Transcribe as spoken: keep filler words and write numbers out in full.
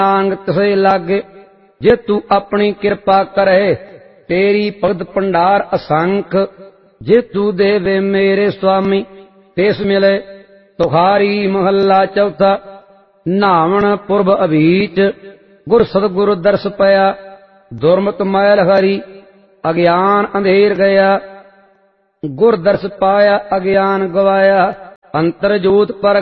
नांग तिसे लागे। जे तू अपनी कृपा करे तेरी भगत भंडार असंख। जे तू देवे मेरे स्वामी तेस मिले तुखारी। महला चौथा। नावण पुरब अभीच गुर सतगुरु दर्श पया। दुर्मत मैल हरी अज्ञान अंधेर गया। गुर दर्श पाया अज्ञान गवाया। अंतर जोत पर